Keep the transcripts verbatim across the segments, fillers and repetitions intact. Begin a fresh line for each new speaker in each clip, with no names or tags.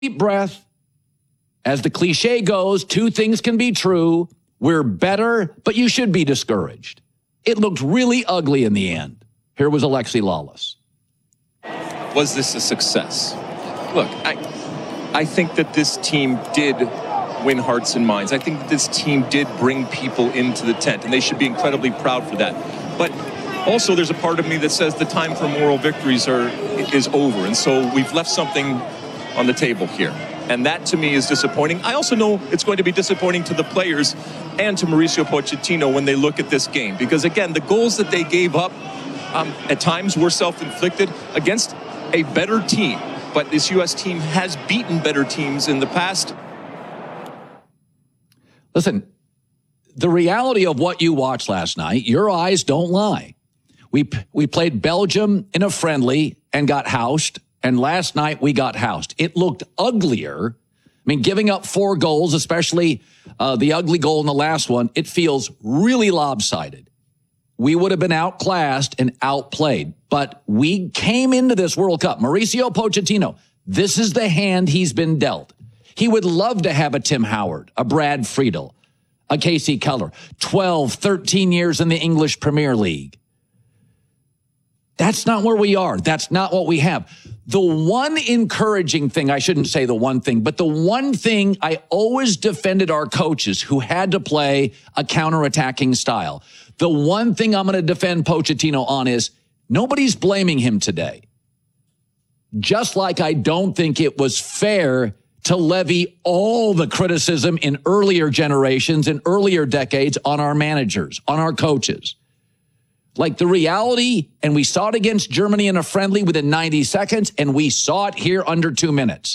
deep breath. As the cliche goes, two things can be true. We're better, but you should be discouraged. It looked really ugly in the end. Here was Alexi Lalas.
Was this a success? Look, I, I think that this team did win hearts and minds. I think that this team did bring people into the tent, and they should be incredibly proud for that. But also, there's a part of me that says the time for moral victories are is over, and so we've left something on the table here. And that, to me, is disappointing. I also know it's going to be disappointing to the players and to Mauricio Pochettino when they look at this game. Because, again, the goals that they gave up um, at times were self-inflicted against a better team. But this U S team has beaten better teams in the past.
Listen, the reality of what you watched last night, your eyes don't lie. We we played Belgium in a friendly and got housed. And last night we got housed. It looked uglier. I mean, giving up four goals, especially uh, the ugly goal in the last one, it feels really lopsided. We would have been outclassed and outplayed. But we came into this World Cup. Mauricio Pochettino, this is the hand he's been dealt. He would love to have a Tim Howard, a Brad Friedel, a Casey Keller, twelve, thirteen years in the English Premier League. That's not where we are. That's not what we have. The one encouraging thing, I shouldn't say the one thing, but the one thing I always defended our coaches who had to play a counterattacking style. The one thing I'm going to defend Pochettino on is nobody's blaming him today. Just like I don't think it was fair to levy all the criticism in earlier generations and earlier decades on our managers, on our coaches. Like the reality, and we saw it against Germany in a friendly within ninety seconds, and we saw it here under two minutes.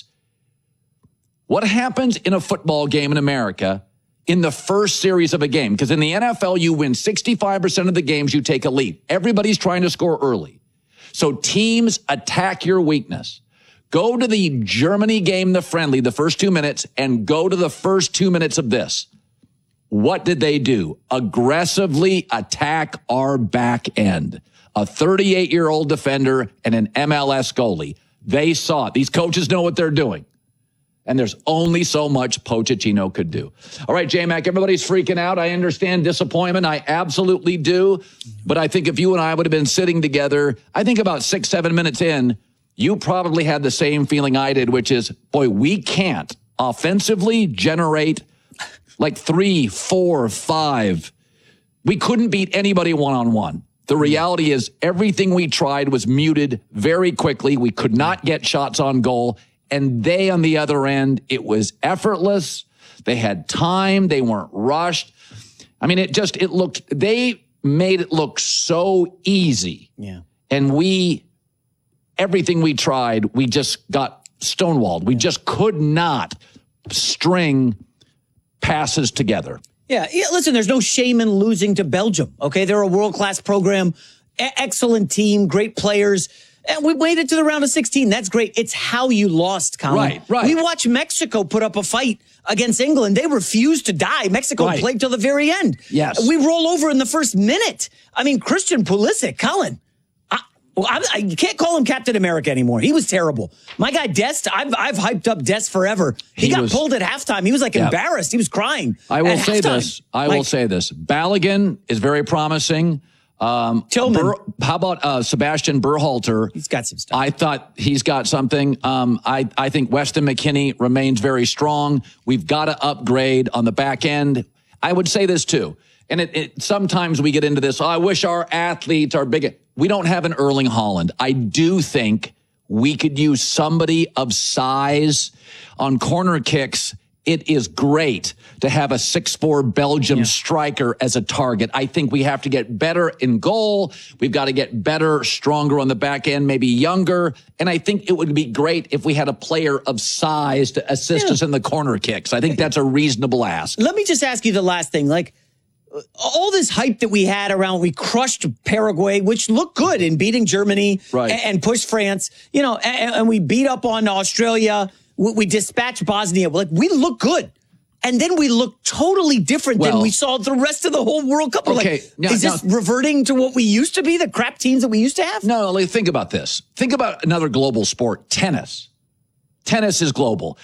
What happens in a football game in America in the first series of a game? Because in the N F L, you win sixty-five percent of the games, you take a lead. Everybody's trying to score early. So teams attack your weakness. Go to the Germany game, the friendly, the first two minutes, and go to the first two minutes of this. What did they do? Aggressively attack our back end. A thirty-eight-year-old defender and an M L S goalie. They saw it. These coaches know what they're doing. And there's only so much Pochettino could do. All right, J-Mac, everybody's freaking out. I understand disappointment. I absolutely do. But I think if you and I would have been sitting together, I think about six, seven minutes in, you probably had the same feeling I did, which is, boy, we can't offensively generate like three, four, five. We couldn't beat anybody one-on-one. The reality is everything we tried was muted very quickly. We could not get shots on goal. And they, on the other end, it was effortless. They had time. They weren't rushed. I mean, it just, it looked, they made it look so easy.
Yeah.
And we, everything we tried, we just got stonewalled. We yeah. just could not string passes together.
Yeah, yeah, listen, there's no shame in losing to Belgium, okay? They're a world-class program, e- excellent team, great players, and we made it to the round of sixteen. That's great. It's how you lost, Colin.
Right, right.
We watched Mexico put up a fight against England. They refused to die. Mexico
right.
played till the very end.
Yes.
We roll over in the first minute. I mean, Christian Pulisic, Colin, Well, I, I, you can't call him Captain America anymore. He was terrible. My guy Dest, I've I've hyped up Dest forever. He, he got was, pulled at halftime. He was like yeah. embarrassed. He was crying.
I will say
halftime.
this. I
like,
will say this. Balogun is very promising. Um,
Tillman.
Ber, how about uh, Sebastian Berhalter?
He's got some stuff.
I thought he's got something. Um, I I think Weston McKennie remains very strong. We've got to upgrade on the back end. I would say this too. And it, it sometimes we get into this. Oh, I wish our athletes are bigger. We don't have an Erling Haaland. I do think we could use somebody of size on corner kicks. It is great to have a six foot four Belgium yeah. striker as a target. I think we have to get better in goal. We've got to get better, stronger on the back end, maybe younger. And I think it would be great if we had a player of size to assist yeah. us in the corner kicks. I think that's a reasonable ask.
Let me just ask you the last thing. Like, all this hype that we had around, we crushed Paraguay, which looked good in beating Germany
right.
and, and pushed France, you know, and, and we beat up on Australia. We, we dispatched Bosnia. Like, we look good. And then we look totally different well, than we saw the rest of the whole World Cup. We're
okay,
like,
now,
is this
now,
reverting to what we used to be, the crap teams that we used to have?
No, no, think about this. Think about another global sport, tennis. tennis is global.